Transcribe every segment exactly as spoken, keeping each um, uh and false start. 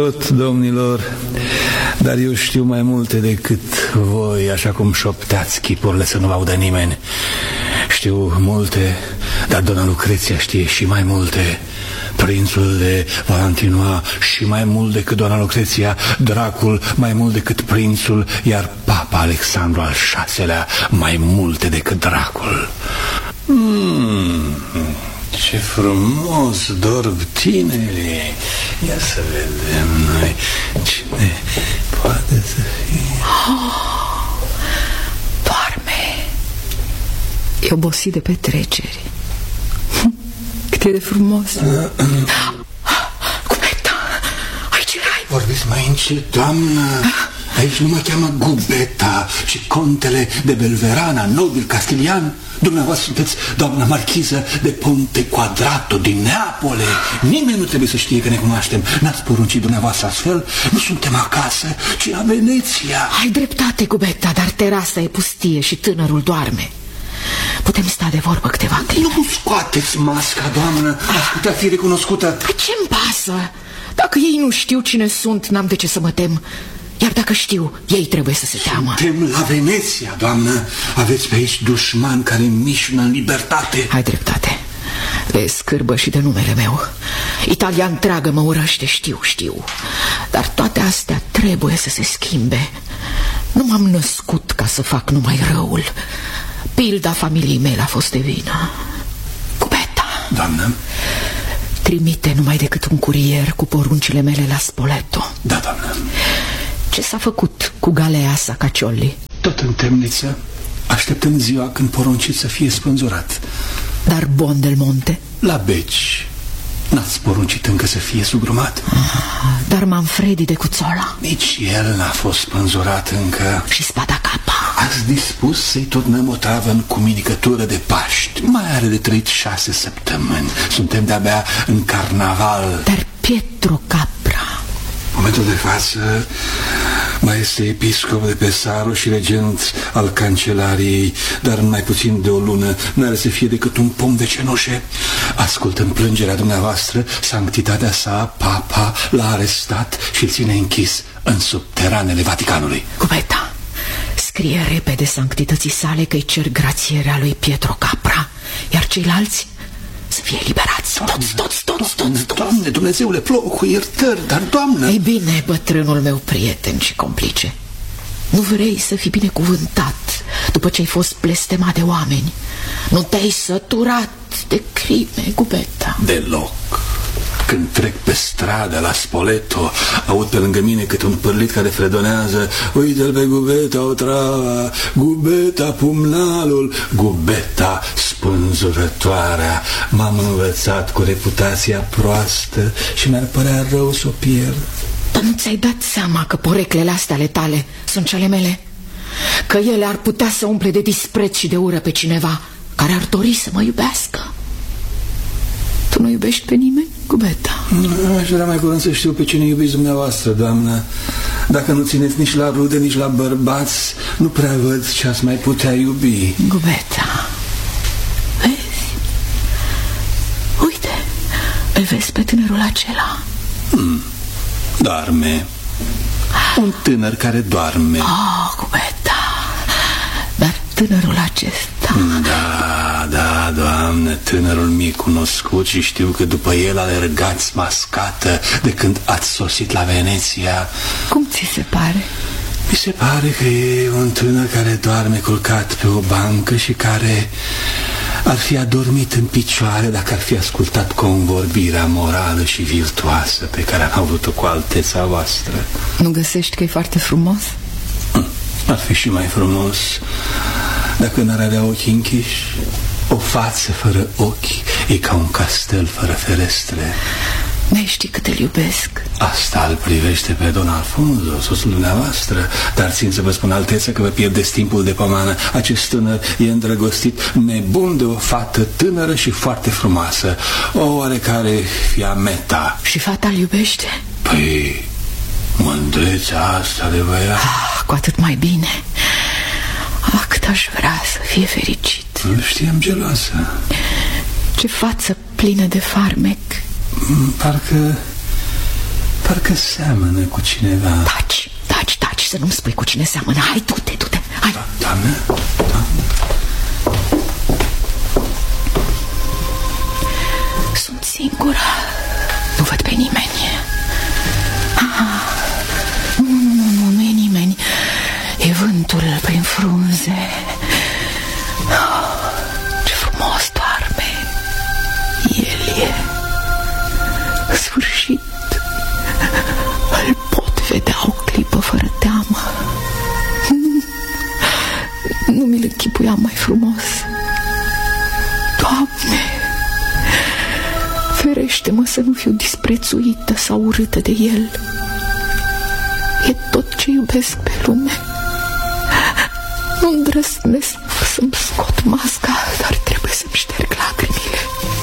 Tot, domnilor, dar eu știu mai multe decât voi, așa cum șopteați chipurile să nu vă audă nimeni. Știu multe, dar doamna Lucreția știe și mai multe. Prințul de Valentinois și mai mult decât doamna Lucreția, dracul mai mult decât prințul, iar papa Alexandru al șaselea mai multe decât dracul. Hmm, ce frumos dorm tinerii. Ia să vedem noi cine poate să fie. Oh, doarme. E obosit de petreceri. Cât e de frumos. Gubeta, aici erai. Vorbiți mai încet, doamnă. Aici nu mă cheamă Gubeta, ci contele de Belverana, nobil castilian. Dumneavoastră sunteți doamna marchiză de Ponte Quadrato din Neapole. Nimeni nu trebuie să știe că ne cunoaștem. N-ați poruncit dumneavoastră astfel. Nu suntem acasă, ci la Veneția. Ai dreptate, Gubeta, dar terasa e pustie și tânărul doarme. Putem sta de vorbă câteva clipe. Nu scoateți masca, doamnă. Ați putea fi recunoscută. Ce-mi pasă? Dacă ei nu știu cine sunt, n-am de ce să mă tem. Iar dacă știu, ei trebuie să se teamă. Suntem la Veneția, doamnă. Aveți pe aici dușmani care mișună în libertate. Ai dreptate. Le scârbă și de numele meu. Italia întreagă mă urăște, știu, știu. Dar toate astea trebuie să se schimbe. Nu m-am născut ca să fac numai răul. Pilda familiei mele a fost de vină. Gubeta, doamnă, trimite numai decât un curier cu poruncile mele la Spoleto. Da, doamnă. Ce s-a făcut cu galea Sacaccioli? Tot în temniță. Așteptăm ziua când poruncit să fie spânzurat. Dar Buondelmonte? La beci. N-ați poruncit încă să fie sugrumat? Ah, dar Manfredi de Cuzzola? Nici el n-a fost spânzurat încă. Și Spada Capa? Ați dispus să-i turnăm o travă în cuminicătură de Paști. Mai are de trăit șase săptămâni. Suntem de-abia în carnaval. Dar Pietro Capra? În momentul de față mai este episcop de Pesaro și regent al cancelariei, dar în mai puțin de o lună n-are să fie decât un pom de cenușe. Ascultând plângerea dumneavoastră, sanctitatea sa, papa, l-a arestat și îl ține închis în subteranele Vaticanului. Gubeta, scrie repede sanctității sale că-i cer grațierea lui Pietro Capra, iar ceilalți să fie eliberați. Toți, toți, toți, toți, toți. Doamne, Dumnezeule, plouă cu iertări, dar, doamnă... Ei bine, bătrânul meu prieten și complice, nu vrei să fii binecuvântat după ce ai fost blestemat de oameni? Nu te-ai săturat de crime, Gubeta? Deloc. Când trec pe stradă la Spoleto, aud pe lângă mine cât un pârlit care fredonează: uite-l pe Gubeta, o travă, Gubeta, pumnalul, Gubeta, spânzurătoarea. M-am învățat cu reputația proastă și mi-ar părea rău să o pierd. Dar nu ți-ai dat seama că poreclele astea ale tale sunt cele mele? Că ele ar putea să umple de dispreț și de ură pe cineva care ar dori să mă iubească? Tu nu iubești pe nimeni, Gubeta? Aș vrea mai curând să știu pe cine iubiți dumneavoastră, doamnă. Dacă nu țineți nici la rude, nici la bărbați, nu prea văd ce ați mai putea iubi. Gubeta, vezi? Uite, îl vezi pe tânărul acela? Hmm, doarme. Un tânăr care doarme. Oh, Gubeta, dar tânărul acesta... Da, da, doamnă, tânărul mic cunoscut și știu că după el alergați mascată de când ați sosit la Veneția. Cum ți se pare? Mi se pare că e un tânăr care doarme culcat pe o bancă și care ar fi adormit în picioare dacă ar fi ascultat convorbirea morală și virtuoasă pe care am avut-o cu alteța voastră. Nu găsești că e foarte frumos? Ar fi și mai frumos dacă n-ar avea ochii închiși. O față fără ochi e ca un castel fără ferestre. Mai știi cât îl iubesc. Asta îl privește pe don Alfonso, soțul dumneavoastră. Dar țin să vă spun, alteță, că vă pierdeți timpul de pomană. Acest tânăr e îndrăgostit nebun de o fată tânără și foarte frumoasă, o oarecare Fiametta. Și fata îl iubește? Păi, mândrețea asta de băiat. Ah, cu atât mai bine. Ah, cât aș vrea să fie fericit. Nu știam, geloasă. Ce față plină de farmec. Parcă Parcă seamănă cu cineva. Taci, taci, taci, să nu-mi spui cu cine seamănă. Hai, du-te, du-te, hai. Da, doamnă, doamnă. Sunt singură. Nu văd pe nimeni. Ah, nu, nu, nu, nu, nu e nimeni. E vântul prin frunze. Oh, ce frumos doarme. El e. În sfârșit îl pot vedea o clipă fără teamă. Nu mi-l închipuiam mai frumos. Doamne, ferește-mă să nu fiu disprețuită sau urâtă de el. E tot ce iubesc pe lume. Nu îndrăznesc să-mi scot masca, dar trebuie să-mi șterg lacrimile.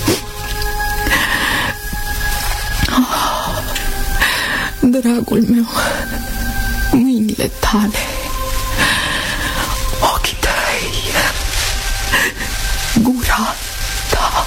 Oh, dragul meu, mâinile tale, ochii tăi, gura ta.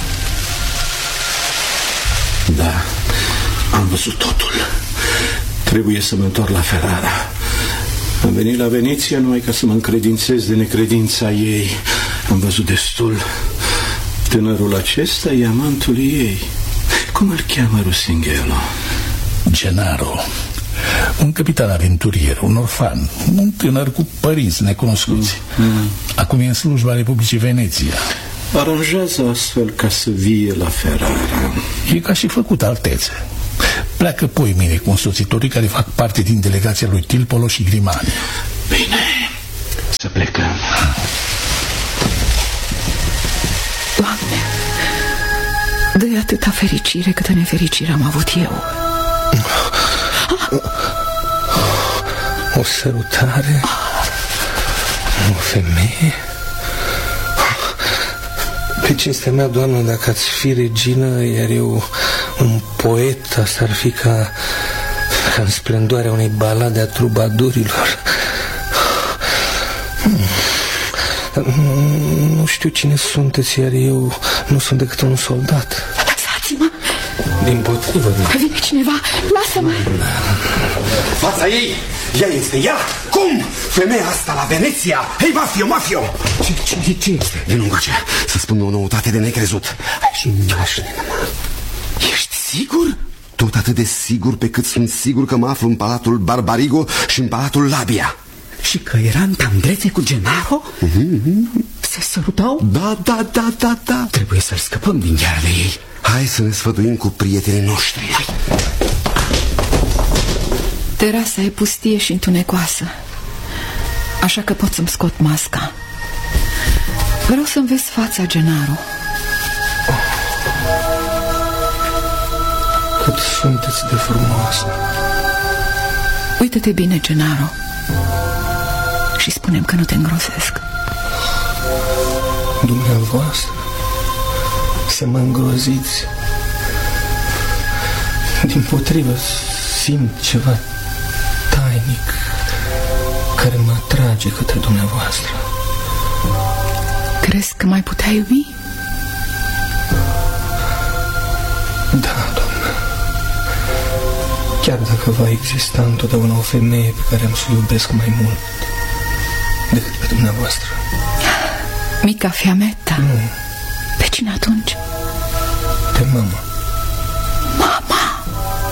Da, am văzut totul. Trebuie să mă întorc la Ferrara. Am venit la Veneția numai ca să mă încredințez de necredința ei. Am văzut destul. Tânărul acesta e amantul ei. Cum îl cheamă Rusinghello? Gennaro, un capitan aventurier, un orfan, un tânăr cu părinți necunoscuți. mm. Acum e în slujba Republicii Veneția. Aranjează astfel ca să vie la Ferrara. E ca și făcut, altețe. Pleacă poimine cu însoțitorii care fac parte din delegația lui Tilpolo și Grimani. Bine, să plecăm. Doamne, dă-i atâta fericire câtă nefericire am avut eu. O sărutare, o femeie. Pe cinstea mea, doamnă, dacă ați fi regină, iar eu un poet, asta ar fi ca, ca în splendoarea unei balade a trubadurilor. Nu știu cine sunteți, iar eu nu sunt decât un soldat. Lăsați-mă! Dimpotrivă. Vine cineva, lasă-mă! Fața ei, ea este ea? Cum? Femeia asta la Veneția? Hei, mafio, mafio! Ce, ce, ce este? Vino încoace, să spun o noutate de necrezut. Și nașne, ești sigur? Tot atât de sigur pe cât sunt sigur că mă aflu în Palatul Barbarigo și în Palatul Labia. Și că era în tandrețe cu Gennaro? Mm-hmm. Se sărutau? Da, da, da, da, da. Trebuie să-l scăpăm din ghearele ei. Hai să ne sfătuim cu prietenii noștri. Hai. Terasa e pustie și întunecoasă, așa că pot să-mi scot masca. Vreau să-mi vezi fața, Gennaro. Cât sunteți de frumoasă. Uită-te bine, Gennaro, și spune-mi că nu te îngrosesc. Dumneavoastră să mă îngroziți. Dimpotrivă, simt ceva tainic care mă atrage către dumneavoastră. Crezi că mai putea iubi? Da, doamnă. Chiar dacă va exista întotdeauna o femeie pe care am să o iubesc mai mult decât pe dumneavoastră. Mica Fiametta? Nu. Pe cine atunci? Pe mama. Mama!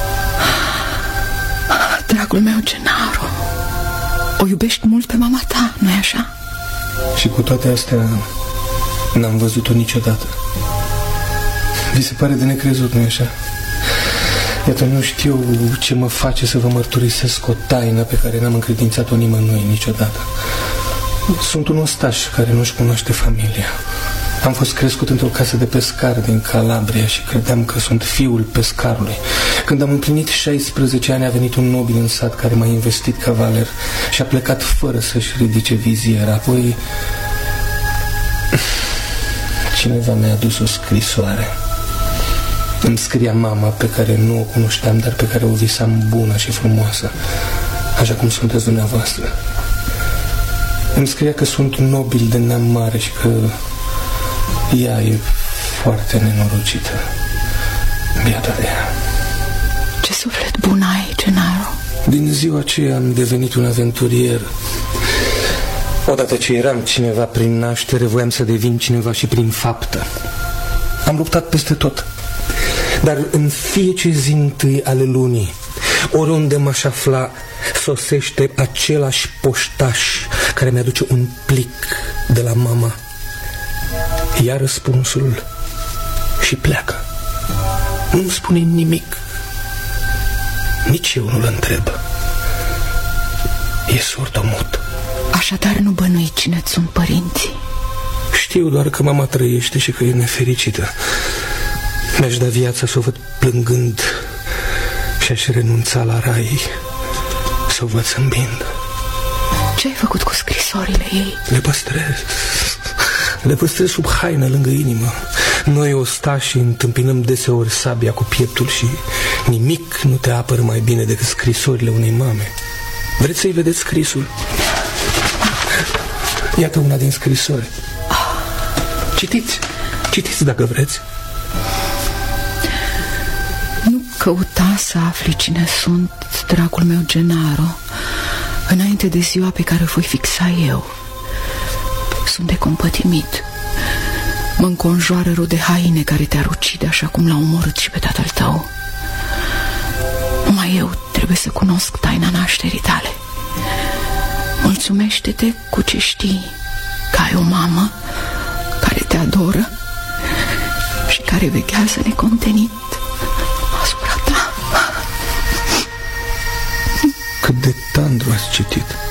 Dragul meu, Gennaro, o iubești mult pe mama ta, nu-i așa? Și cu toate astea n-am văzut-o niciodată. Vi se pare de necrezut, nu-i așa? Iată, nu știu ce mă face să vă mărturisesc o taină pe care n-am încredințat-o nimănui niciodată. Sunt un ostaș care nu-și cunoaște familia. Am fost crescut într-o casă de pescar din Calabria și credeam că sunt fiul pescarului. Când am împlinit șaisprezece ani, a venit un nobil în sat care m-a investit cavaler și a plecat fără să-și ridice viziera. Apoi cineva mi-a adus o scrisoare. Îmi scria mama, pe care nu o cunoșteam, dar pe care o visam bună și frumoasă, așa cum sunteți dumneavoastră. Îmi scria că sunt nobil de neam mare și că ea e foarte nenorocită. Biata de ea. Ce suflet bun ai, Din ziua aceea am devenit un aventurier. Odată ce eram cineva prin naștere, voiam să devin cineva și prin faptă. Am luptat peste tot. Dar în fiecare zi întâi ale lunii, oriunde m-aș afla, sosește același poștaș care mi-aduce un plic de la mama. Ia răspunsul și pleacă. Nu-mi spune nimic. Nici eu nu-l întreb. E sordomut. Așadar nu bănui cine-ți sunt părinții. Știu doar că mama trăiește și că e nefericită. Mi-aș da viața să o văd plângând și aș renunța la rai să o văd zâmbind. Ce ai făcut cu scrisorile ei? Le păstrez. Le păstrez sub haină lângă inimă. Noi ostașii întâmpinăm deseori sabia cu pieptul și nimic nu te apără mai bine decât scrisorile unei mame. Vreți să-i vedeți scrisul? Iată una din scrisori. Citiți, citiți dacă vreți. Nu căuta să afli cine sunt, dragul meu Gennaro, înainte de ziua pe care o voi fixa eu. Sunt de compătimit. Mă înconjoară rude haine care te-ar ucide așa cum l-a omorât și pe tatăl tău. Numai eu trebuie să cunosc taina nașterii tale. Mulțumește-te cu ce știi, că ai o mamă care te adoră și care veghează necontenit asupra ta. Cât de tandru ați citit.